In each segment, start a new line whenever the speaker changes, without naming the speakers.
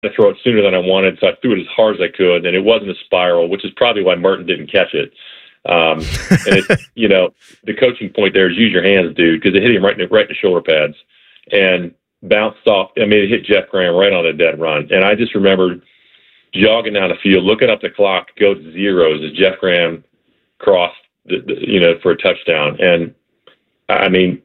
to throw it sooner than I wanted, so I threw it as hard as I could, and it wasn't a spiral, which is probably why Merton didn't catch it. And it's, the coaching point there is use your hands, dude, because it hit him right in the shoulder pads and bounced off. I mean, it hit Jeff Graham right on a dead run. And I just remember jogging down the field, looking up the clock, go to zeros as Jeff Graham crossed, for a touchdown. And I mean,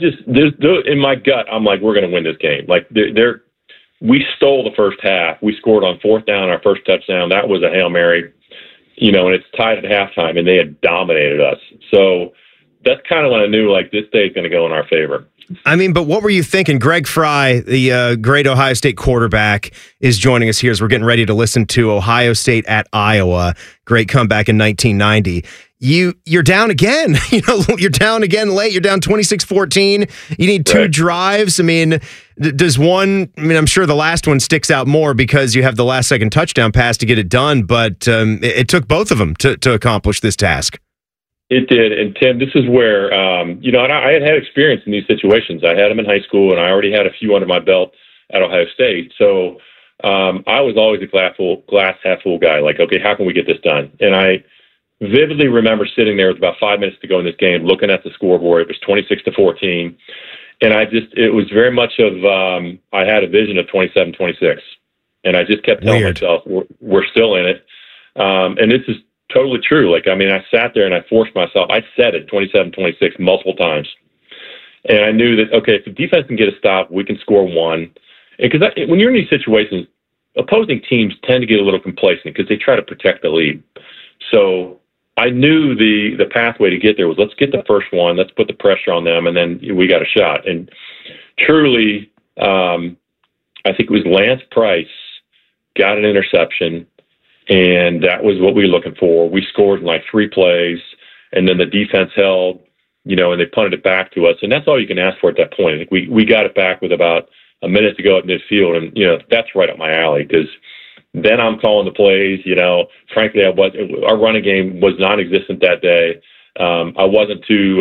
in my gut, I'm like, we're going to win this game. Like, we stole the first half. We scored on fourth down, our first touchdown. That was a Hail Mary, and it's tied at halftime, and they had dominated us. So that's kind of when I knew, like, this day is going to go in our favor.
I mean, but what were you thinking? Greg Fry, the great Ohio State quarterback, is joining us here as we're getting ready to listen to Ohio State at Iowa. Great comeback in 1990. You're down again. You're down again late. You're down 26-14. You need two drives. I mean, does one? I mean, I'm sure the last one sticks out more because you have the last second touchdown pass to get it done. But it took both of them to accomplish this task.
It did. And Tim, this is where, and I had experience in these situations. I had them in high school, and I already had a few under my belt at Ohio State. So I was always a glass half full guy. Like, okay, how can we get this done? And I vividly remember sitting there with about 5 minutes to go in this game, looking at the scoreboard. It was 26-14. And it was very much of, I had a vision of 27-26. And I just kept telling myself, we're still in it. And this is totally true. Like, I mean, I sat there and I forced myself. I said it 27-26 multiple times. And I knew that, okay, if the defense can get a stop, we can score one. Because when you're in these situations, opposing teams tend to get a little complacent because they try to protect the lead. So I knew the pathway to get there was, let's get the first one, let's put the pressure on them, and then we got a shot. And truly, I think it was Lance Price got an interception, and that was what we were looking for. We scored in like 3 plays, and then the defense held, and they punted it back to us. And that's all you can ask for at that point. I think we got it back with about a minute to go at midfield, and, that's right up my alley because then I'm calling the plays. Frankly, our running game was non-existent that day. I wasn't too,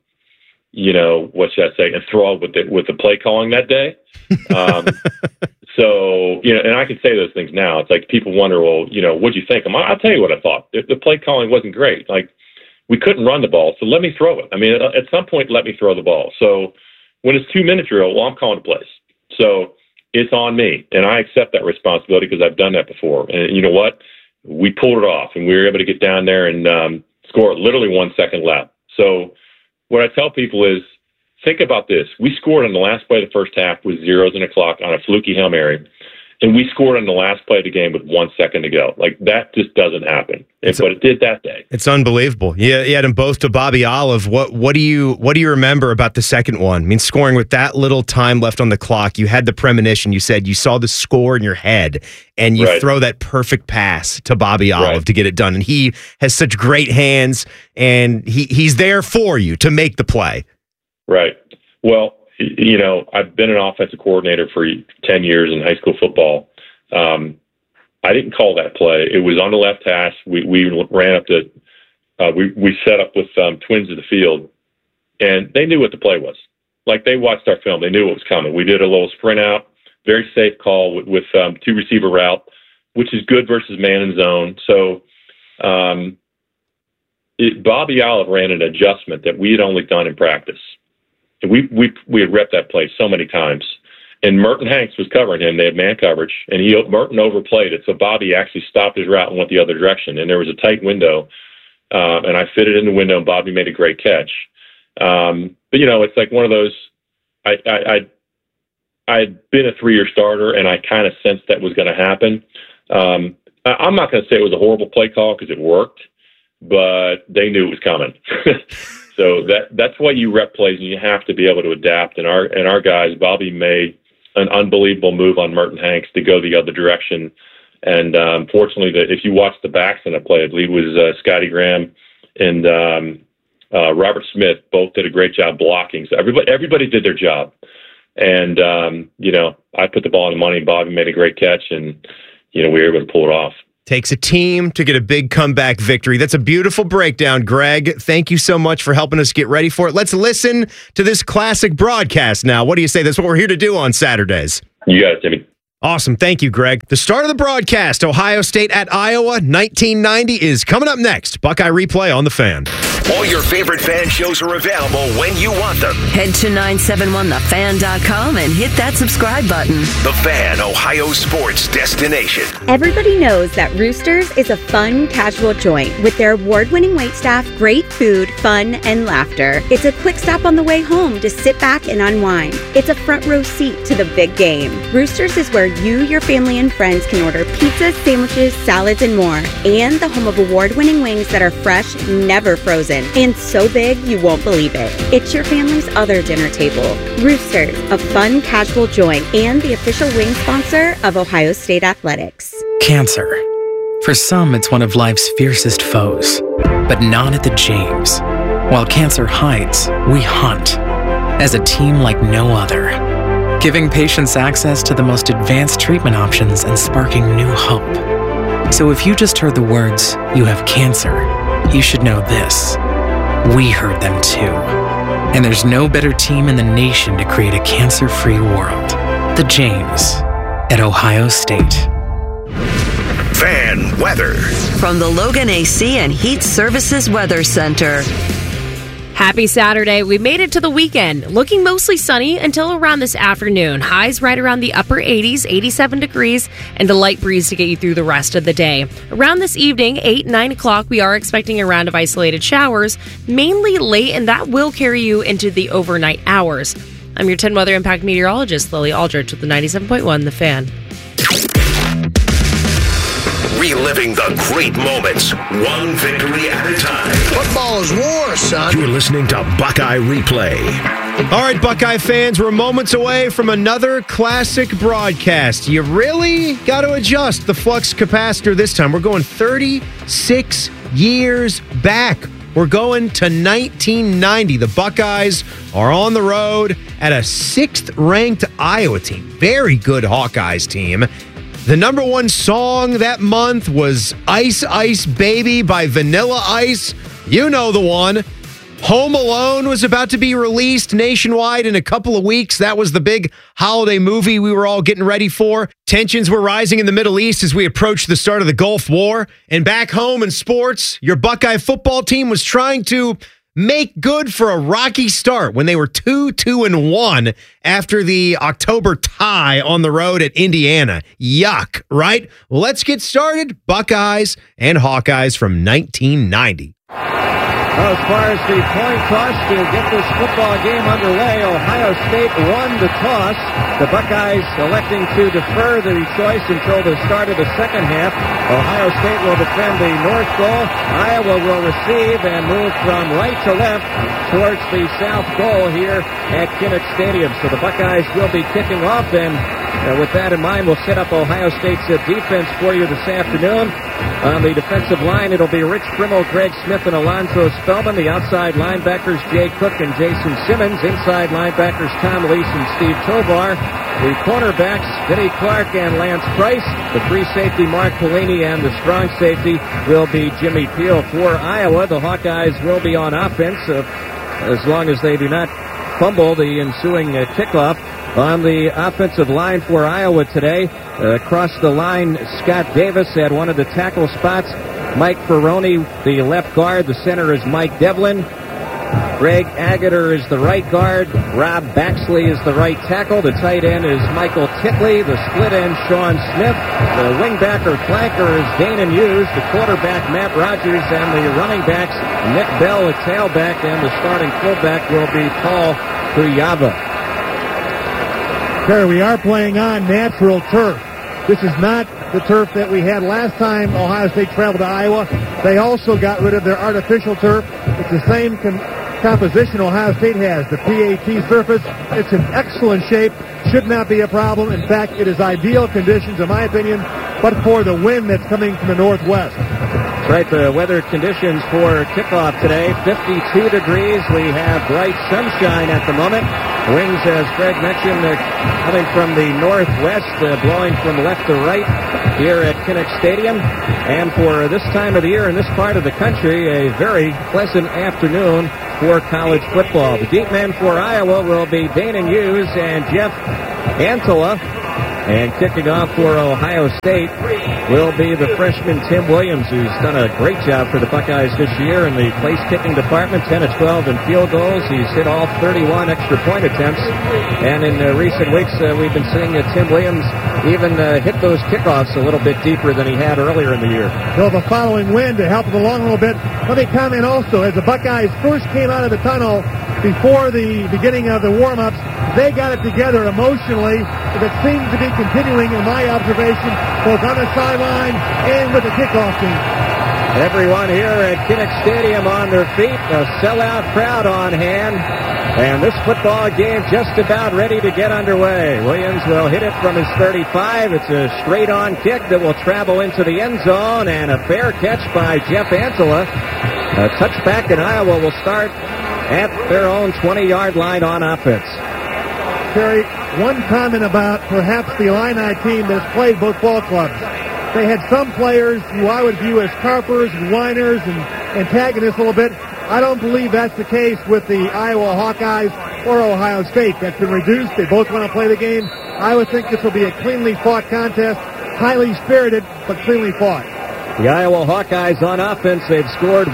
what should I say, enthralled with the play calling that day. So, and I can say those things now. It's like people wonder, well, what'd you think? I'll tell you what I thought. The play calling wasn't great. Like, we couldn't run the ball, so let me throw it. I mean, at some point, let me throw the ball. So when it's 2-minute drill, well, I'm calling the plays. So it's on me, and I accept that responsibility because I've done that before. And you know what? We pulled it off, and we were able to get down there and score literally 1 second left. So what I tell people is, think about this. We scored on the last play of the first half with zeros and a clock on a fluky Hail Mary, and we scored on the last play of the game with 1 second to go. Like, that just doesn't happen. But it did that day.
It's unbelievable. You had them both to Bobby Olive. What do you remember about the second one? I mean, scoring with that little time left on the clock, you had the premonition. You said you saw the score in your head, and you throw that perfect pass to Bobby Olive to get it done. And he has such great hands, and he's there for you to make the play. Right.
Well, I've been an offensive coordinator for 10 years in high school football. I didn't call that play. It was on the left hash. We ran up we set up with twins of the field, and they knew what the play was. Like, they watched our film. They knew what was coming. We did a little sprint out, very safe call with 2 receiver route, which is good versus man in zone. So Bobby Olive ran an adjustment that we had only done in practice. We had repped that play so many times. And Merton Hanks was covering him. They had man coverage, and Merton overplayed it. So Bobby actually stopped his route and went the other direction. And there was a tight window, and I fitted in the window, and Bobby made a great catch. But, it's like one of those, I'd been a 3-year starter, and I kind of sensed that was going to happen. I'm not going to say it was a horrible play call because it worked, but they knew it was coming. So that's why you rep plays, and you have to be able to adapt. And our guys, Bobby made an unbelievable move on Merton Hanks to go the other direction. And fortunately, if you watch the backs in that play, I believe it was Scotty Graham and Robert Smith both did a great job blocking. So everybody did their job. And I put the ball in the money. Bobby made a great catch, and we were able to pull it off.
Takes a team to get a big comeback victory. That's a beautiful breakdown, Greg. Thank you so much for helping us get ready for it. Let's listen to this classic broadcast now. What do you say? That's what we're here to do on Saturdays.
You got it, Timmy.
Awesome. Thank you, Greg. The start of the broadcast, Ohio State at Iowa, 1990, is coming up next. Buckeye Replay on The Fan.
All your favorite fan shows are available when you want them.
Head to 971thefan.com and hit that subscribe button.
The Fan, Ohio sports destination.
Everybody knows that Roosters is a fun, casual joint with their award-winning waitstaff, great food, fun, and laughter. It's a quick stop on the way home to sit back and unwind. It's a front row seat to the big game. Roosters is where you, your family, and friends can order pizzas, sandwiches, salads, and more. And the home of award-winning wings that are fresh, never frozen, and so big you won't believe it. It's your family's other dinner table. Roosters, a fun, casual joint, and the official wing sponsor of Ohio State Athletics.
Cancer. For some, it's one of life's fiercest foes, but not at the James. While cancer hides, we hunt as a team like no other, giving patients access to the most advanced treatment options and sparking new hope. So if you just heard the words, "You have cancer," you should know this. We heard them too. And there's no better team in the nation to create a cancer-free world. The James at Ohio State.
Fan weather.
From the Logan AC and Heat Services Weather Center.
Happy Saturday. We made it to the weekend. Looking mostly sunny until around this afternoon. Highs right around the upper 80s, 87 degrees, and a light breeze to get you through the rest of the day. Around this evening, 8, 9 o'clock, we are expecting a round of isolated showers, mainly late, and that will carry you into the overnight hours. I'm your 10 Weather Impact meteorologist, Lily Aldrich, with the 97.1 The Fan.
Reliving the great moments, one victory at a time.
Football is war, son.
You're listening to Buckeye Replay.
All right, Buckeye fans, we're moments away from another classic broadcast. You really got to adjust the flux capacitor this time. We're going 36 years back. We're going to 1990. The Buckeyes are on the road at a 6th-ranked Iowa team. Very good Hawkeyes team. The number one song that month was Ice Ice Baby by Vanilla Ice. You know the one. Home Alone was about to be released nationwide in a couple of weeks. That was the big holiday movie we were all getting ready for. Tensions were rising in the Middle East as we approached the start of the Gulf War. And back home in sports, your Buckeye football team was trying to make good for a rocky start when they were 2-1 after the October tie on the road at Indiana. Yuck, right? Well, let's get started. Buckeyes and Hawkeyes from 1990.
As far as the coin toss to get this football game underway, Ohio State won the toss. The Buckeyes electing to defer the choice until the start of the second half. Ohio State will defend the north goal. Iowa will receive and move from right to left towards the south goal here at Kinnick Stadium. So the Buckeyes will be kicking off, and with that in mind, we'll set up Ohio State's defense for you this afternoon. On the defensive line, it'll be Rich Frimmel, Greg Smith, and Alonzo Spellman. The outside linebackers, Jay Cook and Jason Simmons. Inside linebackers, Tom Lease and Steve Tovar. The cornerbacks, Vinnie Clark and Lance Price. The free safety, Mark Pelini, and the strong safety will be Jimmy Peel. For Iowa, the Hawkeyes will be on offense as long as they do not fumble the ensuing kickoff. On the offensive line for Iowa today, across the line, Scott Davis at one of the tackle spots. Mike Ferroni, the left guard. The center is Mike Devlin. Greg Agater is the right guard. Rob Baxley is the right tackle. The tight end is Michael Tickley. The split end, Sean Smith. The wingback or flanker is Danon Hughes. The quarterback, Matt Rogers. And the running backs, Nick Bell, the tailback. And the starting fullback will be Paul Kuyava.
Terry, we are playing on natural turf. This is not the turf that we had last time Ohio State traveled to Iowa. They also got rid of their artificial turf. It's the same composition Ohio State has, the PAT surface. It's in excellent shape. Should not be a problem. In fact, it is ideal conditions, in my opinion, but for the wind that's coming from the northwest.
That's right, the weather conditions for kickoff today, 52 degrees. We have bright sunshine at the moment. Winds, as Greg mentioned, coming from the northwest, blowing from left to right here at Kinnick Stadium. And for this time of the year in this part of the country, a very pleasant afternoon for college football. The deep men for Iowa will be Danon Hughes and Jeff Antela. And kicking off for Ohio State will be the freshman Tim Williams, who's done a great job for the Buckeyes this year in the place kicking department, 10 of 12 in field goals. He's hit all 31 extra point attempts. And in recent weeks, we've been seeing Tim Williams even hit those kickoffs a little bit deeper than he had earlier in the year.
So the following wind to help him along a little bit. Let me comment also, as the Buckeyes first came out of the tunnel before the beginning of the warm-ups, they got it together emotionally. That seems to be continuing in my observation, both on the sideline and with the kickoff team.
Everyone here at Kinnick Stadium on their feet, a sellout crowd on hand, and this football game just about ready to get underway. Williams will hit it from his 35. It's a straight-on kick that will travel into the end zone, and a fair catch by Jeff Antela. A touchback, and Iowa will start at their own 20-yard line on offense.
Terry, one comment about perhaps the Illini team that has played both ball clubs. They had some players who I would view as carpers and whiners and antagonists a little bit. I don't believe that's the case with the Iowa Hawkeyes or Ohio State. That's been reduced. They both want to play the game. I would think this will be a cleanly fought contest, highly spirited, but cleanly fought.
The Iowa Hawkeyes on offense, they've scored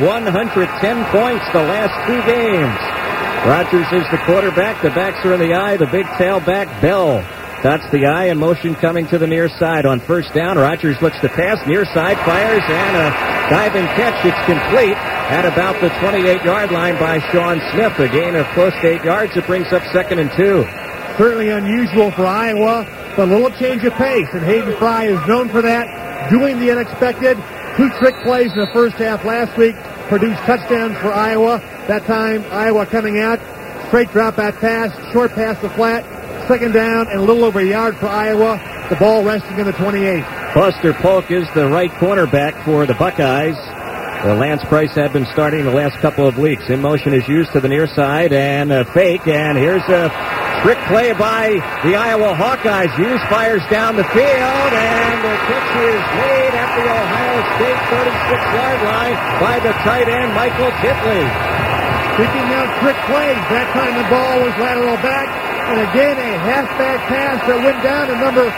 110 points the last 2 games. Rogers is the quarterback. The backs are in the eye. The big tailback, Bell, dots the eye in motion coming to the near side on first down. Rogers looks to pass. Near side fires and a diving catch. It's complete at about the 28-yard line by Sean Smith. A gain of close to 8 yards. It brings up 2nd and 2.
Certainly unusual for Iowa, but a little change of pace, and Hayden Fry is known for that, doing the unexpected. 2 trick plays in the first half last week produced touchdowns for Iowa. That time, Iowa coming out, straight drop back pass, short pass to flat, 2nd down, and a little over a yard for Iowa. The ball resting in the 28.
Buster Polk is the right cornerback for the Buckeyes. Lance Price had been starting the last couple of weeks. In motion is used to the near side, and a fake, and here's a trick play by the Iowa Hawkeyes. Hughes fires down the field, and the catch is made at the Ohio State 36-yard line by the tight end, Michael Titley.
Picking out trick plays. That time the ball was lateral back, and again a halfback pass that went down to number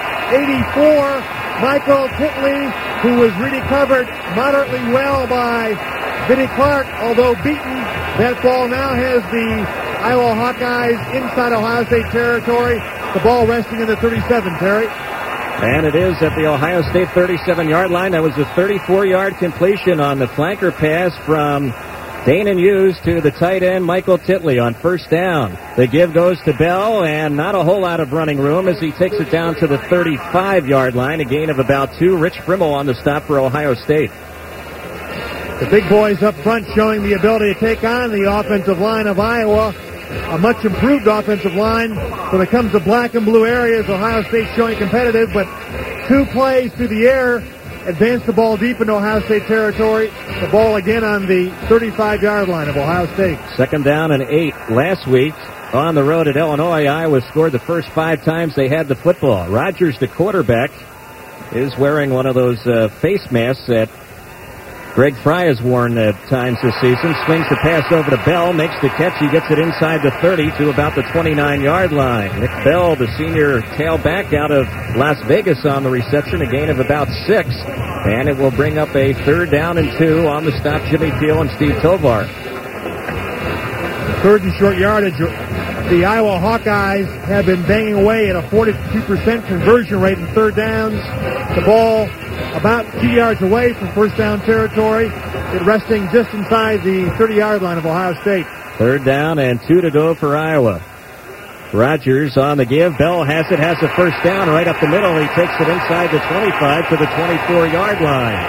84, Michael Titley, who was really covered moderately well by Vinnie Clark, although beaten. That ball now has the Iowa Hawkeyes inside Ohio State territory. The ball resting in the 37, Terry.
And it is at the Ohio State 37-yard line. That was a 34-yard completion on the flanker pass from Danon Hughes to the tight end, Michael Titley, on first down. The give goes to Bell, and not a whole lot of running room as he takes it down to the 35-yard line, a gain of about 2. Rich Frimmel on the stop for Ohio State.
The big boys up front showing the ability to take on the offensive line of Iowa. A much improved offensive line when it comes to black and blue areas. Ohio State showing competitive, but 2 plays through the air advance the ball deep into Ohio State territory. The ball again on the 35-yard line of Ohio State.
2nd down and 8 last week. On the road at Illinois, Iowa scored the first 5 times they had the football. Rogers, the quarterback, is wearing one of those face masks that Greg Fry has worn at times this season. Swings the pass over to Bell, makes the catch. He gets it inside the 30 to about the 29-yard line. Nick Bell, the senior tailback out of Las Vegas on the reception, a gain of about 6. And it will bring up a 3rd down and 2 on the stop. Jimmy Peel and Steve Tovar.
3rd and short yardage. The Iowa Hawkeyes have been banging away at a 42% conversion rate in 3rd downs. The ball about 2 yards away from first down territory. It resting just inside the 30-yard line of Ohio State.
3rd down and 2 to go for Iowa. Rogers on the give. Bell has it, has the first down right up the middle. He takes it inside the 25 to the 24-yard line.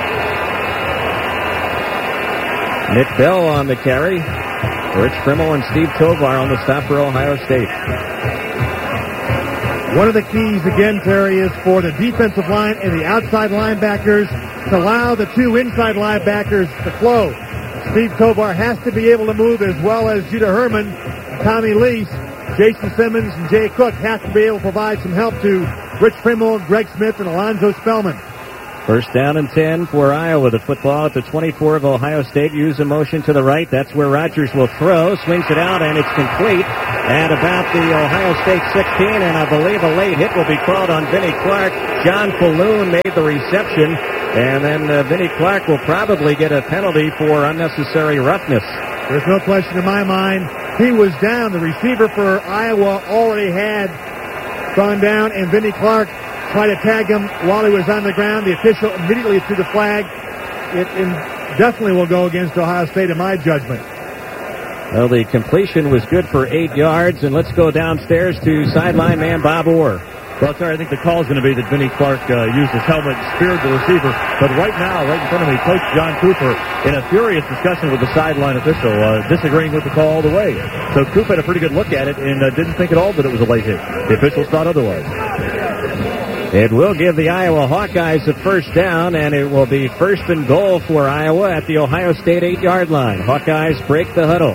Nick Bell on the carry. Rich Frimmel and Steve Tovar on the stop for Ohio State.
One of the keys, again, Terry, is for the defensive line and the outside linebackers to allow the 2 inside linebackers to flow. Steve Tovar has to be able to move as well as Judah Herman, Tommy Lease, Jason Simmons, and Jay Cook have to be able to provide some help to Rich Frimmel, Greg Smith, and Alonzo Spellman.
1st down and 10 for Iowa. The football at the 24 of Ohio State. Use a motion to the right. That's where Rogers will throw. Swings it out, and it's complete at about the Ohio State 16, and I believe a late hit will be called on Vinnie Clark. John Falloon made the reception, and then Vinnie Clark will probably get a penalty for unnecessary roughness.
There's no question in my mind. He was down. The receiver for Iowa already had gone down, and Vinnie Clark tried to tag him while he was on the ground. The official immediately threw the flag. It definitely will go against Ohio State in my judgment.
Well, the completion was good for 8 yards, and let's go downstairs to sideline man Bob Orr.
Well, sorry, I think the call is going to be that Vinnie Clark used his helmet and speared the receiver. But right now, right in front of me, Coach John Cooper in a furious discussion with the sideline official, disagreeing with the call all the way. So Cooper had a pretty good look at it and didn't think at all that it was a late hit. The officials thought otherwise.
It will give the Iowa Hawkeyes a first down, and it will be first and goal for Iowa at the Ohio State 8-yard line. Hawkeyes break the huddle.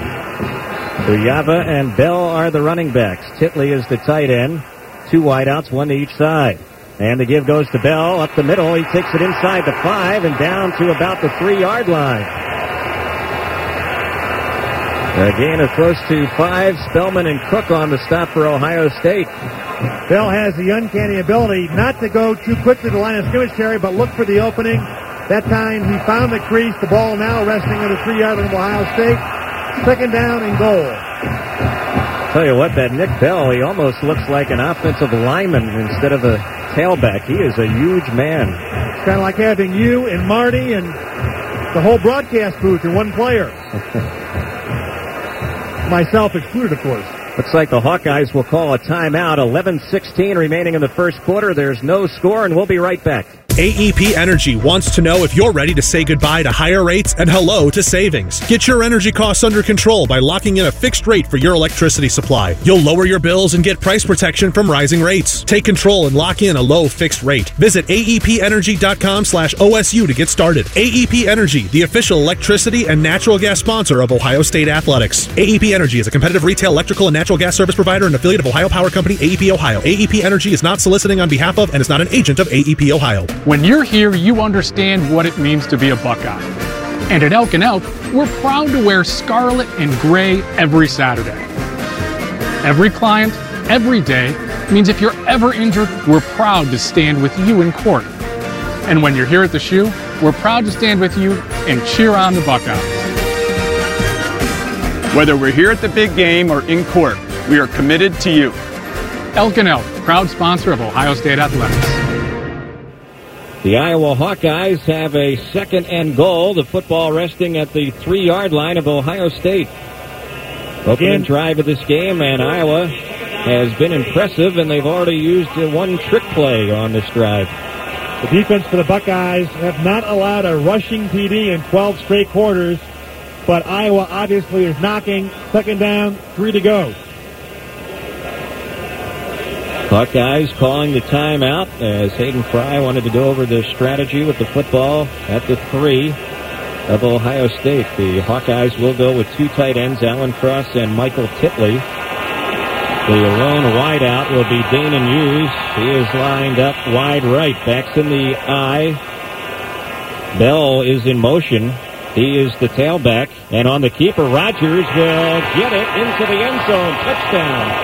Uyava and Bell are the running backs. Titley is the tight end. 2 wideouts, 1 to each side. And the give goes to Bell up the middle. He takes it inside the 5 and down to about the 3-yard line. A gain of close to 5. Spellman and Cook on the stop for Ohio State.
Bell has the uncanny ability not to go too quickly to the line of scrimmage, Terry, but look for the opening. That time he found the crease. The ball now resting on the 3-yard line of Ohio State. Second down and goal.
Tell you what, that Nick Bell, he almost looks like an offensive lineman instead of a tailback. He is a huge man.
It's kind of like having you and Marty and the whole broadcast booth in one player. Myself excluded, of course.
Looks like the Hawkeyes will call a timeout. 11:16 remaining in the first quarter. There's no score, and we'll be right back.
AEP Energy wants to know if you're ready to say goodbye to higher rates and hello to savings. Get your energy costs under control by locking in a fixed rate for your electricity supply. You'll lower your bills and get price protection from rising rates. Take control and lock in a low fixed rate. Visit aepenergy.com/OSU to get started. AEP Energy, the official electricity and natural gas sponsor of Ohio State Athletics. AEP Energy is a competitive retail electrical and natural gas service provider and affiliate of Ohio Power Company, AEP Ohio. AEP Energy is not soliciting on behalf of and is not an agent of AEP Ohio.
When you're here, you understand what it means to be a Buckeye. And at Elk & Elk, we're proud to wear scarlet and gray every Saturday. Every client, every day, means if you're ever injured, we're proud to stand with you in court. And when you're here at the shoe, we're proud to stand with you and cheer on the Buckeyes.
Whether we're here at the big game or in court, we are committed to you.
Elk & Elk, proud sponsor of Ohio State Athletics.
The Iowa Hawkeyes have a second and goal. The football resting at the 3-yard line of Ohio State. Opening drive of this game, and Iowa has been impressive, and they've already used one trick play on this drive.
The defense for the Buckeyes have not allowed a rushing TD in 12 straight quarters, but Iowa obviously is knocking. Second down, 3 to go.
Hawkeyes calling the timeout as Hayden Fry wanted to go over the strategy with the football at the 3 of Ohio State. The Hawkeyes will go with 2 tight ends, Alan Cross and Michael Titley. The lone wideout will be Danon Hughes. He is lined up wide right. Backs in the eye. Bell is in motion. He is the tailback. And on the keeper, Rogers will get it into the end zone. Touchdown.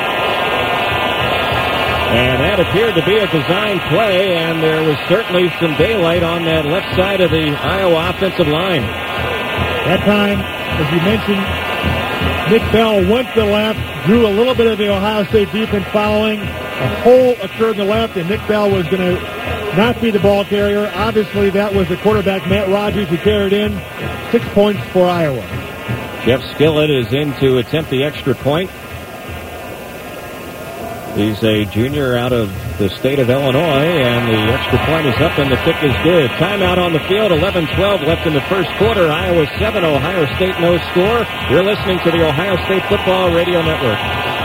And that appeared to be a design play, and there was certainly some daylight on that left side of the Iowa offensive line.
That time, as you mentioned, Nick Bell went to the left, drew a little bit of the Ohio State defense following. A hole occurred in the left, and Nick Bell was going to not be the ball carrier. Obviously, that was the quarterback, Matt Rogers, who carried in. 6 points for Iowa.
Jeff Skillett is in to attempt the extra point. He's a junior out of the state of Illinois, and the extra point is up, and the kick is good. Timeout on the field, 11-12 left in the first quarter. Iowa 7, Ohio State no score. You're listening to the Ohio State Football Radio Network.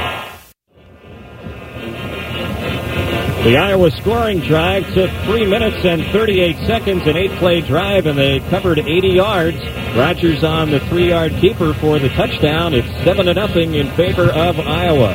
The Iowa scoring drive took 3 minutes and 38 seconds, an 8-play drive, and they covered 80 yards. Rogers on the 3-yard keeper for the touchdown. It's 7-0 in favor of Iowa.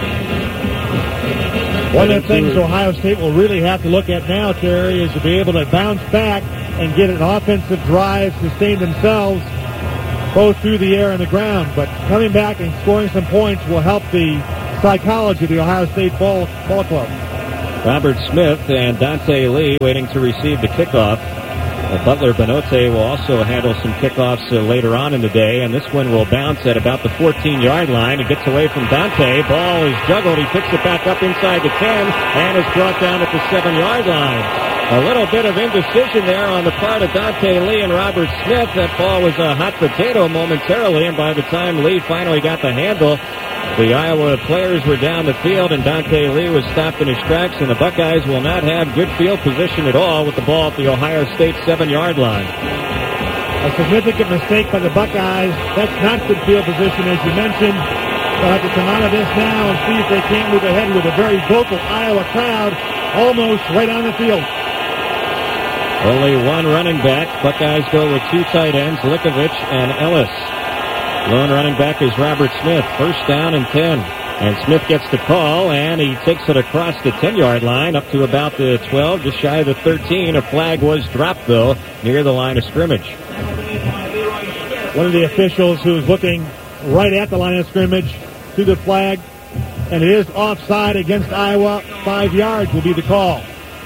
One of the things Ohio State will really have to look at now, Terry, is to be able to bounce back and get an offensive drive, sustain themselves. both through the air and the ground. But coming back and scoring some points will help the psychology of the Ohio State ball club.
Robert Smith and Dante Lee waiting to receive the kickoff. Butler Benote will also handle some kickoffs later on in the day, and this one will bounce at about the 14-yard line. It gets away from Dante. Ball is juggled. He picks it back up inside the 10 and is brought down at the 7-yard line. A little bit of indecision there on the part of Dante Lee and Robert Smith. That ball was a hot potato momentarily, and by the time Lee finally got the handle, the Iowa players were down the field, and Dante Lee was stopped in his tracks, and the Buckeyes will not have good field position at all with the ball at the Ohio State 7-yard line.
A significant mistake by the Buckeyes. That's not good field position, as you mentioned. They'll have to come out of this now and see if they can't move ahead with a very vocal Iowa crowd almost right on the field.
Only one running back. Buckeyes go with two tight ends, Likovich and Ellis. Lone running back is Robert Smith. First down and 10. And Smith gets the call, and he takes it across the 10-yard line up to about the 12, just shy of the 13. A flag was dropped, though, near the line of scrimmage.
One of the officials who's looking right at the line of scrimmage to the flag, and it is offside against Iowa. 5 yards will be the call.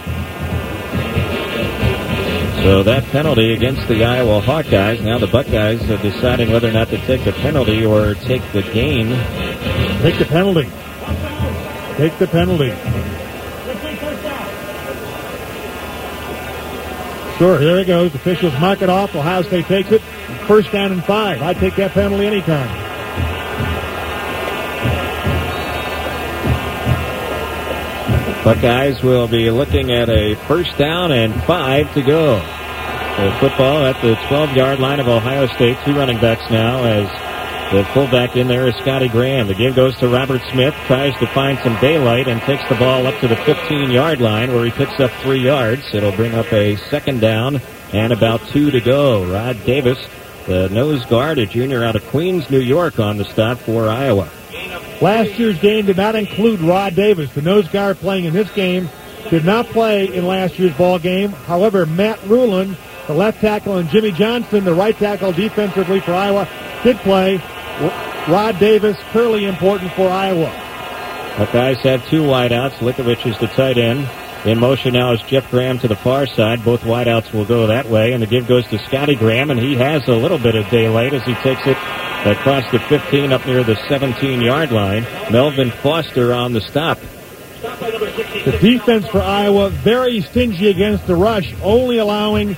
So that penalty against the Iowa Hawkeyes. Now the Buckeyes are deciding whether or not to take the penalty or take the gain.
Take the penalty. Take the penalty. Sure, there it goes. Officials mark it off. Ohio State takes it. First down and 5. I'd take that penalty anytime.
Buckeyes will be looking at a first down and 5 to go. The football at the 12-yard line of Ohio State. Two running backs now as the fullback in there is Scotty Graham. The give goes to Robert Smith, tries to find some daylight and takes the ball up to the 15-yard line where he picks up 3 yards. It'll bring up a second down and about 2 to go. Rod Davis, the nose guard, a junior out of Queens, New York, on the stop for Iowa.
Last year's game did not include Rod Davis. The nose guard playing in this game did not play in last year's ball game. However, Matt Rulin, the left tackle, and Jimmy Johnson, the right tackle defensively for Iowa, did play. Rod Davis, clearly important for Iowa.
Buckeyes have two wideouts. Likovich is the tight end. In motion now is Jeff Graham to the far side. Both wideouts will go that way, and the give goes to Scotty Graham, and he has a little bit of daylight as he takes it across the 15 up near the 17-yard line. Melvin Foster on the stop.
The defense for Iowa, very stingy against the rush, only allowing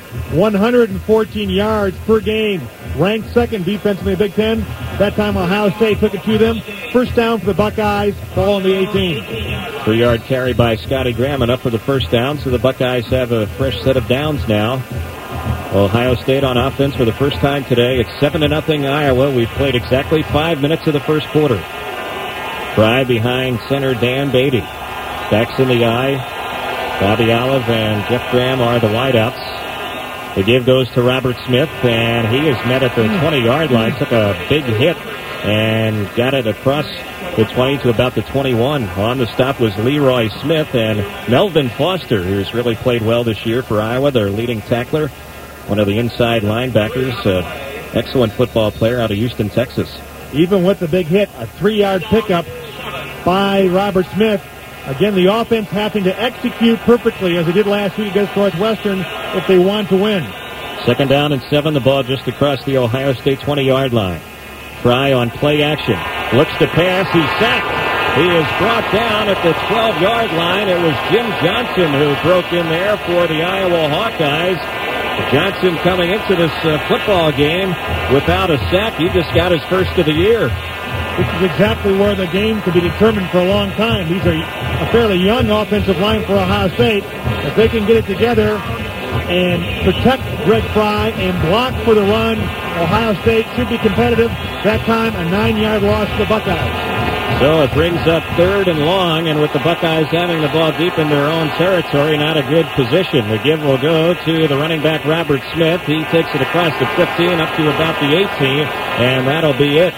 114 yards per game. Ranked second defense in the Big Ten. That time Ohio State took it to them. First down for the Buckeyes, ball on the 18.
3-yard carry by Scotty Graham, enough for the first down, so the Buckeyes have a fresh set of downs now. Ohio State on offense for the first time today. It's 7-0 Iowa. We've played exactly 5 minutes of the first quarter. Fry behind center Dan Beatty. Backs in the eye. Bobby Olive and Jeff Graham are the wideouts. The give goes to Robert Smith, and he is met at the 20-yard line. Took a big hit and got it across the 20 to about the 21. On the stop was Leroy Smith and Melvin Foster, who's really played well this year for Iowa, their leading tackler. One of the inside linebackers, excellent football player out of Houston, Texas.
Even with the big hit, a 3-yard pickup by Robert Smith. Again, the offense having to execute perfectly as they did last week against Northwestern if they want to win.
Second down and 7, the ball just across the Ohio State 20-yard line. Fry on play action. Looks to pass. He's sacked. He is brought down at the 12-yard line. It was Jim Johnson who broke in there for the Iowa Hawkeyes. Johnson coming into this football game without a sack. He just got his first of the year.
This is exactly where the game could be determined for a long time. These are a fairly young offensive line for Ohio State. If they can get it together and protect Greg Fry and block for the run, Ohio State should be competitive. That time, a 9-yard loss to the Buckeyes.
So it brings up 3rd and long, and with the Buckeyes having the ball deep in their own territory, not a good position. The give will go to the running back, Robert Smith. He takes it across the 15 up to about the 18, and that'll be it.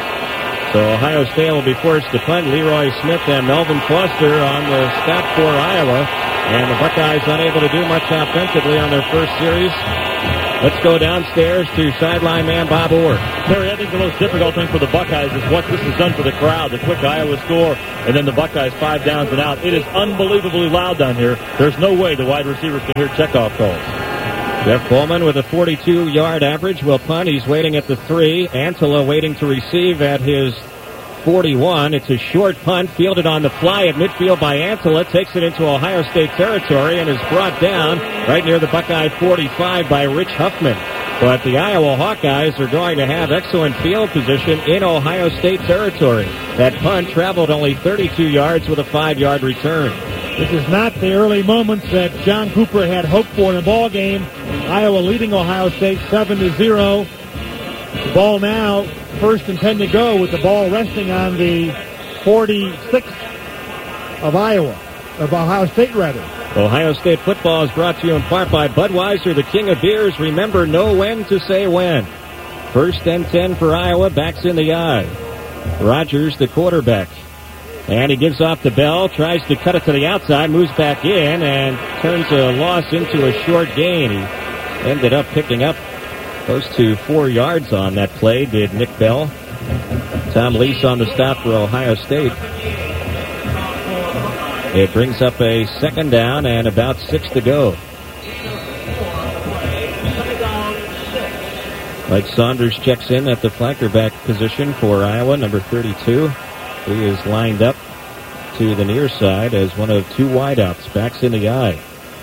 So Ohio State will be forced to punt. Leroy Smith and Melvin Foster on the stop for Iowa. And the Buckeyes unable to do much offensively on their first series. Let's go downstairs to sideline man Bob Orr.
Terry, I think the most difficult thing for the Buckeyes is what this has done for the crowd. The quick Iowa score, and then the Buckeyes 5 downs and out. It is unbelievably loud down here. There's no way the wide receivers can hear checkoff calls.
Jeff Bowman with a 42-yard average will punt. He's waiting at the 3. Antela waiting to receive at his 41. It's a short punt fielded on the fly at midfield by Antela. Takes it into Ohio State territory and is brought down right near the Buckeye 45 by Rich Huffman. But the Iowa Hawkeyes are going to have excellent field position in Ohio State territory. That punt traveled only 32 yards with a 5-yard return.
This is not the early moments that John Cooper had hoped for in a ball game. Iowa leading Ohio State 7-0. The ball now, 1st and 10 to go, with the ball resting on the 46 of Ohio State rather.
Ohio State football is brought to you in part by Budweiser, the king of beers. Remember, know when to say when. 1st and 10 for Iowa, backs in the eye. Rogers, the quarterback. And he gives off to Bell, tries to cut it to the outside, moves back in, and turns a loss into a short gain. He ended up picking up close to 4 yards on that play, did Nick Bell. Tom Lease on the stop for Ohio State. It brings up a 2nd down and about 6 to go. Mike Saunders checks in at the flanker back position for Iowa, number 32. He is lined up to the near side as one of 2 wideouts. Backs in the eye.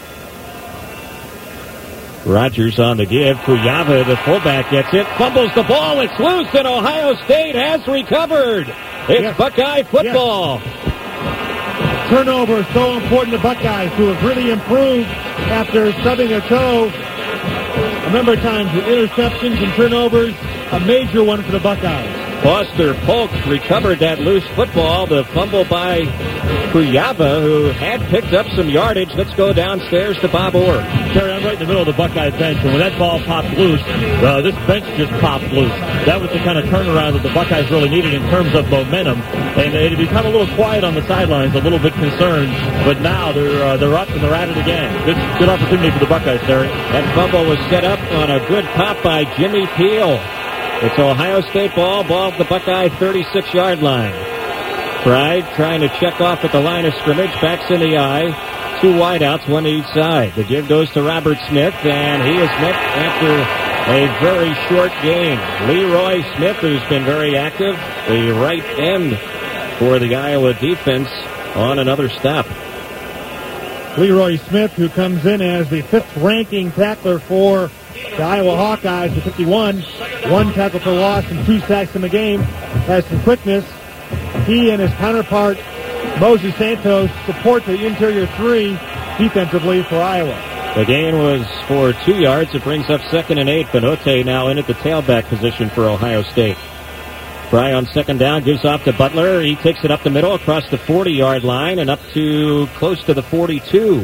Rogers on the give. Kuyava, the fullback, gets it. Fumbles the ball. It's loose, and Ohio State has recovered. It's Buckeye football.
Yes. Turnover is so important to Buckeyes, who have really improved after stubbing their toe a number of times with interceptions and turnovers. A major one for the Buckeyes.
Foster Polk recovered that loose football. The fumble by Kuyava, who had picked up some yardage. Let's go downstairs to Bob Orr.
Terry, I'm right in the middle of the Buckeye bench, and when that ball popped loose, this bench just popped loose. That was the kind of turnaround that the Buckeyes really needed in terms of momentum. And it had become a little quiet on the sidelines, a little bit concerned. But now they're up and they're at it again. Good opportunity for the Buckeyes, Terry.
That fumble was set up on a good pop by Jimmy Peel. It's Ohio State ball at the Buckeye 36-yard line. Pride trying to check off at the line of scrimmage. Backs in the eye. 2 wideouts, 1 to each side. The give goes to Robert Smith, and he is met after a very short gain. Leroy Smith, who's been very active, the right end for the Iowa defense on another stop.
Leroy Smith, who comes in as the 5th-ranking tackler for the Iowa Hawkeyes, the 51. 1 tackle for loss and 2 sacks in the game. Has some quickness. He and his counterpart, Moses Santos, support the interior 3 defensively for Iowa.
The gain was for 2 yards. It brings up 2nd and 8. Benote now in at the tailback position for Ohio State. Fry on 2nd down, gives off to Butler. He takes it up the middle across the 40-yard line and up to close to the 42.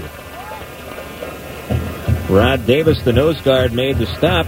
Rod Davis, the nose guard, made the stop.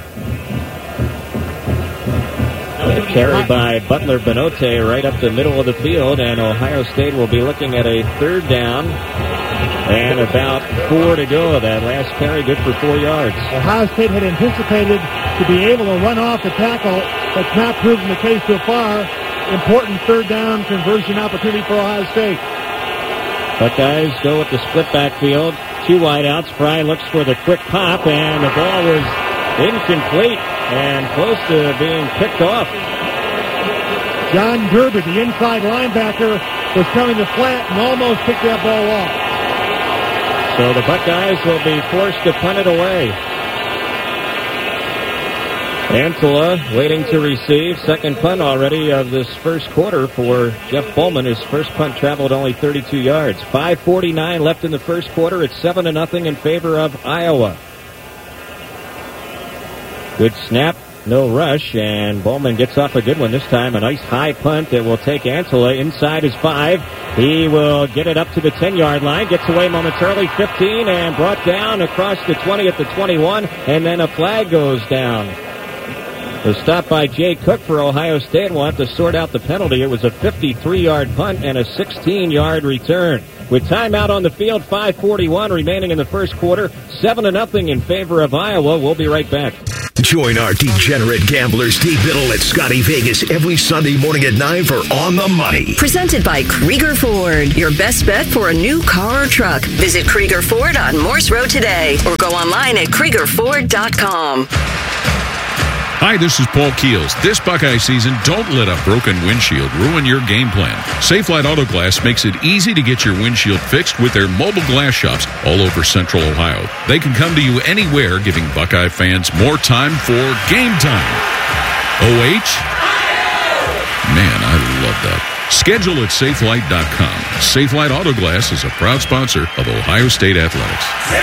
A carry by Butler Benote right up the middle of the field, and Ohio State will be looking at a 3rd down and about 4 to go. That last carry good for 4 yards.
Ohio State had anticipated to be able to run off the tackle. That's not proven the case so far. Important 3rd down conversion opportunity for Ohio State.
Buckeyes go with the split backfield. 2 wideouts. Fry looks for the quick pop, and the ball was incomplete and close to being picked off.
John Gerber, the inside linebacker, was coming to flat and almost picked that ball off.
So the Buckeyes will be forced to punt it away. Antela waiting to receive. 2nd punt already of this first quarter for Jeff Bowman. His first punt traveled only 32 yards. 5:49 left in the first quarter. It's 7-0 in favor of Iowa. Good snap, no rush, and Bowman gets off a good one this time. A nice high punt that will take Antela inside his 5. He will get it up to the 10-yard line, gets away momentarily, 15, and brought down across the 20 at the 21, and then a flag goes down. The stop by Jay Cook for Ohio State will have to sort out the penalty. It was a 53-yard punt and a 16-yard return. With timeout on the field, 5:41 remaining in the first quarter, 7-0 in favor of Iowa. We'll be right back.
Join our degenerate gambler Steve Biddle at Scotty Vegas every Sunday morning at 9 for On the Money.
Presented by Krieger Ford. Your best bet for a new car or truck. Visit Krieger Ford on Morse Road today or go online at KriegerFord.com.
Hi, this is Paul Keels. This Buckeye season, don't let a broken windshield ruin your game plan. Safelite Auto Glass makes it easy to get your windshield fixed with their mobile glass shops all over Central Ohio. They can come to you anywhere, giving Buckeye fans more time for game time. OH? Man, I love that. Schedule at safelite.com. Safelite Auto Glass is a proud sponsor of Ohio State Athletics.